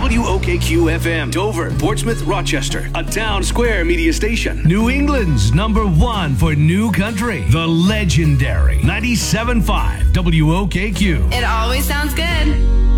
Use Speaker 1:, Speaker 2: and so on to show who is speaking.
Speaker 1: WOKQ FM, Dover, Portsmouth, Rochester, a Town Square media station.
Speaker 2: New England's number one for new country, the legendary 97.5 WOKQ.
Speaker 3: It always sounds good.